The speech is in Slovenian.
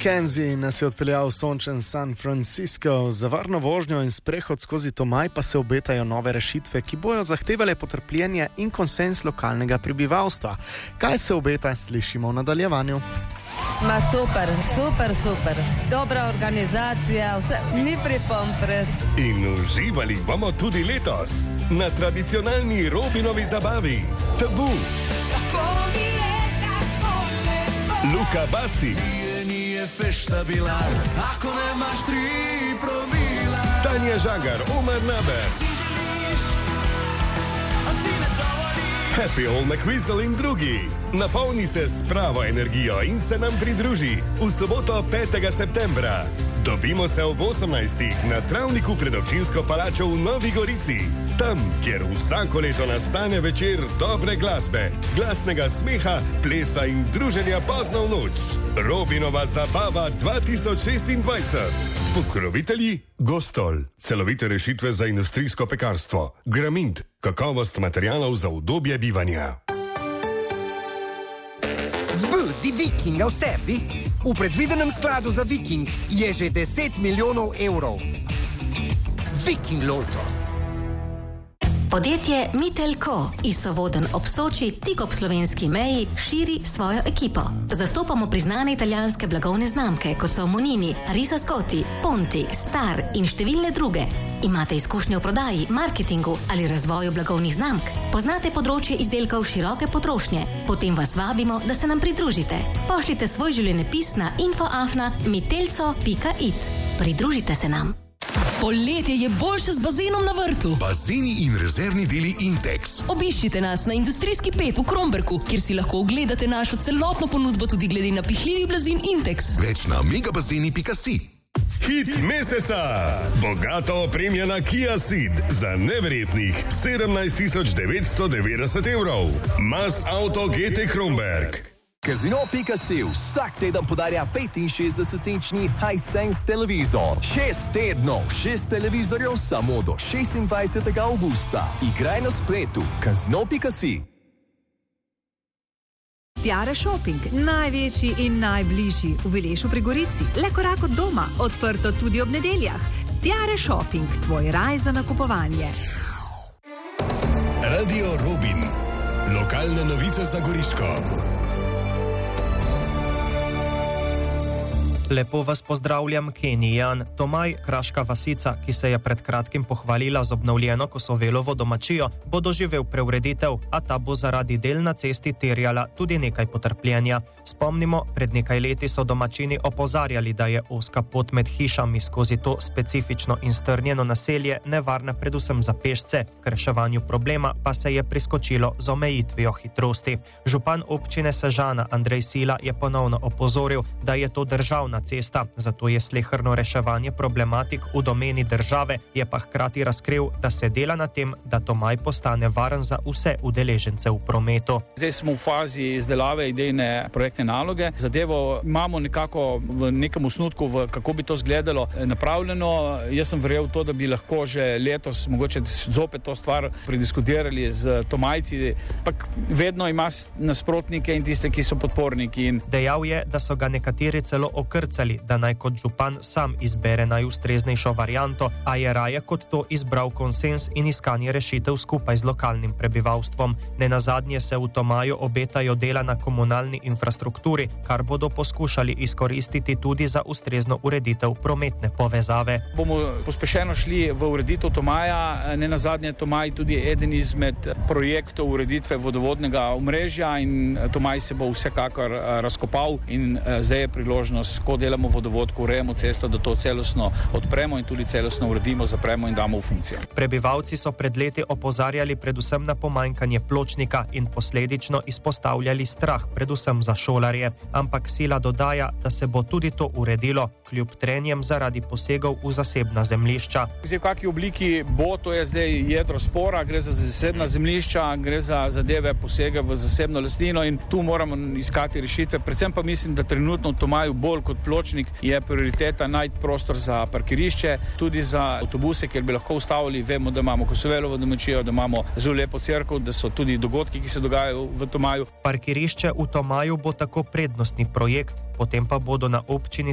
Mackenzie nas je odpeljal v sončen San Francisco. Za varno vožnjo in sprehod skozi Tomaj pa se obetajo nove rešitve, ki bojo zahtevale potrpljenje in konsens lokalnega prebivalstva. Kaj se obeta, slišimo v nadaljevanju. Ma super. Dobra organizacija, vse ni pripomb res. In uživali bomo tudi letos na tradicionalni Robinovi zabavi. Tabu. Luka Basi. Fešta bila, ako nemaš 3 promila. Tanja Žagar, Omar Naber. Si želiš, a si ne dovoliš. Happy Old McWhistle in drugi. Napolni se s pravo energijo in se nam pridruži v soboto 5. septembra. Dobimo se ob 18. na travniku pred občinsko palačo v Novi Gorici. Tam, kjer vsako leto nastane večer dobre glasbe, glasnega smeha, plesa in druženja pozno v noč. Robinova zabava 2026. Pokrovitelji Gostol. Celovite rešitve za industrijsko pekarstvo. Gramint. Kakovost materialov za udobje bivanja. Zbudi Vikinga v sebi. V predvidenem skladu za Viking je že 10 milijonov evrov. Viking Lotto. Podjetje Mitelko iz Sovodenj ob Soči, tik ob slovenski meji, širi svojo ekipo. Zastopamo priznane italijanske blagovne znamke, kot so Monini, Riso Scotti, Ponti, Star in številne druge. Imate izkušnje v prodaji, marketingu ali razvoju blagovnih znamk? Poznate področje izdelkov široke potrošnje? Potem vas vabimo, da se nam pridružite. Pošljite svoj življenjepis na info@mitelco.it. Pridružite se nam. Poletje je boljše z bazenom na vrtu. Bazeni in rezervni deli Intex. Obiščite nas na Industrijski 5 v Kromberku, kjer si lahko ogledate našo celotno ponudbo tudi glede na pihljivi blazin Intex. Več na megabazeni.si. Hit meseca. Bogato opremljena Kia Ceed za neverjetnih 17.990 evrov. Mas Auto GT Kromberk. Casino.si vsak teden podarja 65-inčni Hisense televizor. 6 tednov, 6 televizorjev samo do 26. augusta. Igraj na spletu. Casino.si. Tiare Shopping, največji in najbližji v Vilešu pri Gorici. Le korak od doma, odprto tudi ob nedeljah. Tiare Shopping, tvoj raj za nakupovanje. Radio Robin. Lokalne novice za Goriško. Lepo vas pozdravljam, Kenijan. Tomaj, kraška vasica, ki se je pred kratkim pohvalila z obnovljeno Kosovelovo domačijo, bo doživel preureditev, a ta bo zaradi del na cesti terjala tudi nekaj potrpljenja. Spomnimo, pred nekaj leti so domačini opozarjali, da je ozka pot med hišami skozi to specifično in strnjeno naselje nevarna predvsem za pešce, k reševanju problema pa se je priskočilo z omejitvijo hitrosti. Župan občine Sežana Andrej Sila je ponovno opozoril, da je to državna cesta, zato je sleherno reševanje problematik v domeni države, je pa hkrati razkril, da se dela na tem, da Tomaj postane varen za vse udeležence v prometu. Zdaj smo v fazi izdelave idejne projektne naloge. Zadevo imamo nekako v nekem osnutku, kako bi to izgledalo, napravljeno. Jaz sem verjel to, da bi lahko že letos mogoče zopet to stvar prediskutirali z Tomajci, ampak vedno ima nasprotnike in tiste, ki so podporniki. Dejal je, da so ga nekateri celo okrcali, da naj kot župan sam izbere najustreznejšo varianto, a je raje kot to izbral konsens in iskanje rešitev skupaj z lokalnim prebivalstvom. Nenazadnje se v Tomaju obetajo dela na komunalni infrastrukturi, kar bodo poskušali izkoristiti tudi za ustrezno ureditev prometne povezave. Bomo pospešeno šli v ureditev Tomaja, nenazadnje Tomaj tudi eden izmed projektov ureditve vodovodnega omrežja in Tomaj se bo vsekakor razkopal in zdaj je priložnost, ko delamo vodovod, ko urejamo cesto, da to celostno odpremo in tudi celostno uredimo, zapremo in damo v funkcijo. Prebivalci so pred leti opozarjali predvsem na pomanjkanje pločnika in posledično izpostavljali strah predvsem za šolarje, ampak Sila dodaja, da se bo tudi to uredilo, kljub trenjem zaradi posegov v zasebna zemljišča. Zdaj, v kakšni obliki bo, to je zdaj jedro spora, gre za zasebna zemljišča, gre za zadeve posege v zasebno lastnino in tu moramo iskati rešitve. Predvsem pa mislim, da trenutno v Tomaju bolj kot pločnik je prioriteta najti prostor za parkirišče, tudi za avtobuse, kjer bi lahko ustavili. Vemo, da imamo Kosovelovo domačijo, da imamo zelo lepo cerkev, da so tudi dogodki, ki se dogajajo v Tomaju. Parkirišče v Tomaju bo tako prednostni projekt, potem pa bodo na občini